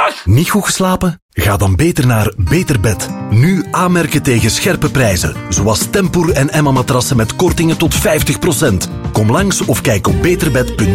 Niet goed geslapen? Ga dan beter naar Beter Bed. Nu aanmerken tegen scherpe prijzen. Zoals Tempoor en Emma matrassen met kortingen tot 50%. Kom langs of kijk op beterbed.be.